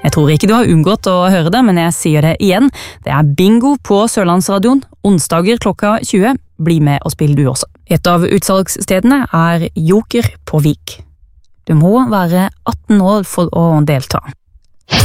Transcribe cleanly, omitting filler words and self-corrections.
Jeg tror ikke du har unngått å høre det, men jeg sier det igjen. Det er bingo på Sørlandsradioen, onsdager klokka 20. Bli med og spill du også. Et av utsalgsstedene er Joker på Vik. Du må være 18 år for å delta.